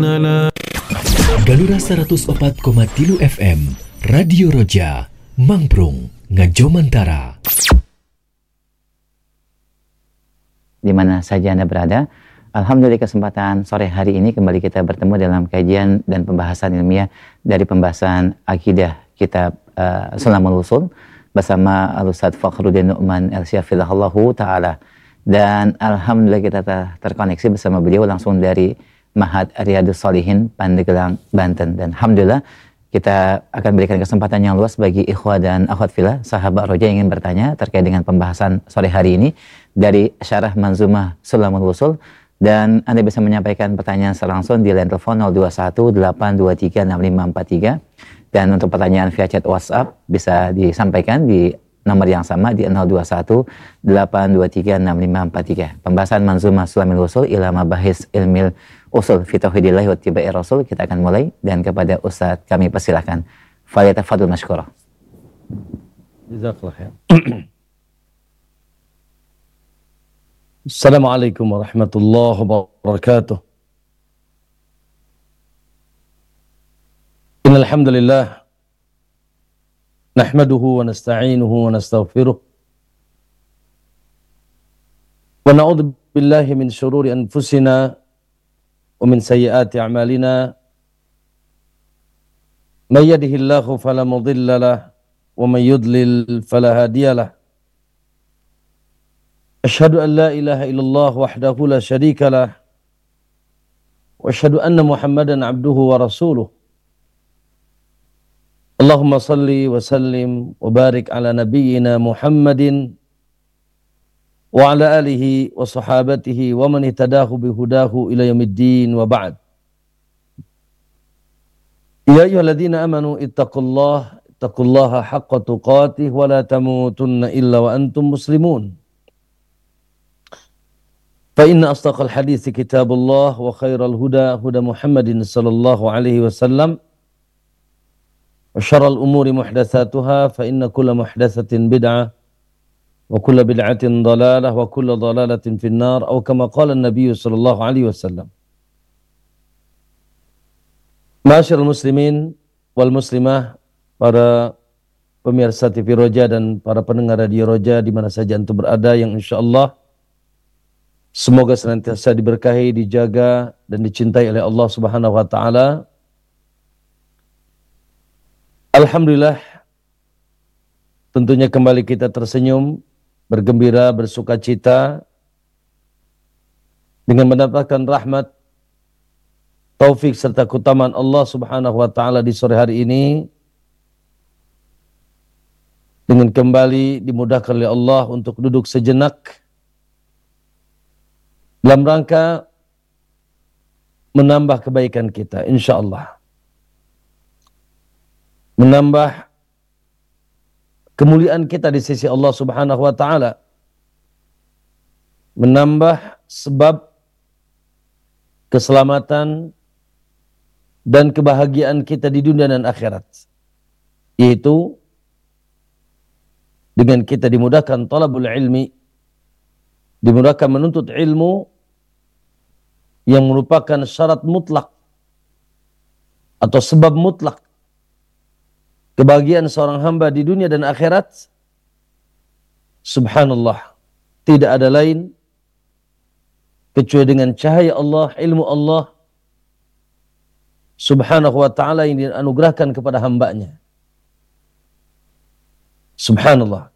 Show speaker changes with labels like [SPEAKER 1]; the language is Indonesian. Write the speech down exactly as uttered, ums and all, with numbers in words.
[SPEAKER 1] لنا.
[SPEAKER 2] Galura seratus empat koma tiga F M Radio Roja Mangprung Ngajomantara.
[SPEAKER 3] Di mana saja Anda berada, alhamdulillah kesempatan sore hari ini kembali kita bertemu dalam kajian dan pembahasan ilmiah dari pembahasan akidah kitab uh, Sulamul Usul bersama Al-Ustaz Fakhruddin Nu'man Al-Syafillahu Ta'ala. Dan alhamdulillah kita ter- terkoneksi bersama beliau langsung dari Ma'had Riyadhus Shalihin, Pandeglang, Banten. Dan alhamdulillah kita akan berikan kesempatan yang luas bagi ikhwah dan akhwat fillah, sahabat roja yang ingin bertanya terkait dengan pembahasan sore hari ini dari Syarah Manzumah Sulamul Usul. Dan Anda bisa menyampaikan pertanyaan secara langsung di line telepon nol dua satu delapan dua tiga enam lima empat tiga. Dan untuk pertanyaan via chat WhatsApp bisa disampaikan di nomor yang sama di nol dua satu delapan dua tiga enam lima empat tiga. Pembahasan Manzumah Sulamul Usul ila mabahis ilmil usul fi tauhidillah wa tibai rasul kita akan mulai, dan kepada Ustaz kami persilahkan. Falyatafadhal mashkura.
[SPEAKER 4] Jazakallah khair. Assalamualaikum warahmatullahi wabarakatuh. Innal hamdalillah nahmaduhu wa nasta'inuhu wa nastaghfiruh wa na'udzu billahi min shururi anfusina wa min sayyiati a'malina. May yahdihillahu fala mudilla lahu wa may yudlil fala hadiya lahu. Asyhadu an la ilaha illallah wahdahu la syarika lah wa asyhadu anna Muhammadan abduhu wa rasuluh. Allahumma salli wa sallim wa barik ala nabiyyina Muhammadin wa ala alihi wa sahabatihi wa man ihtadahu bihudahu ila yaumiddin wa ba'd. Ya ayyuhalladzina amanu ittaqullaha ittaqullaha haqqa tuqatih wa la tamutunna illa wa antum muslimun. Fa inna asdaqal hadithi kitabullah wa khairal huda huda Muhammadin sallallahu alaihi wasallam wa syarral umuri muhdatsatuha fa inna kulla muhdatsatin bid'ah wa kulla bid'atin dhalalah wa kulla dhalalatin finnar atau kama qala an-nabiy sallallahu alaihi wasallam. Ma'asyiral muslimin wal muslimah, para pemirsa T V Roja dan para pendengar radio Roja di mana saja antum berada, yang insyaallah semoga senantiasa diberkahi, dijaga dan dicintai oleh Allah Subhanahu wa taala. Alhamdulillah, tentunya kembali kita tersenyum, bergembira, bersukacita dengan mendapatkan rahmat, taufik serta keutamaan Allah Subhanahu wa taala di sore hari ini, dengan kembali dimudahkan oleh Allah untuk duduk sejenak dalam rangka menambah kebaikan kita, insyaallah, menambah kemuliaan kita di sisi Allah Subhanahu wa taala, menambah sebab keselamatan dan kebahagiaan kita di dunia dan akhirat, yaitu dengan kita dimudahkan talabul ilmi, dimudahkan menuntut ilmu yang merupakan syarat mutlak atau sebab mutlak kebahagiaan seorang hamba di dunia dan akhirat. Subhanallah, tidak ada lain kecuali dengan cahaya Allah, ilmu Allah Subhanahu wa ta'ala yang dianugerahkan kepada hambanya. Subhanallah,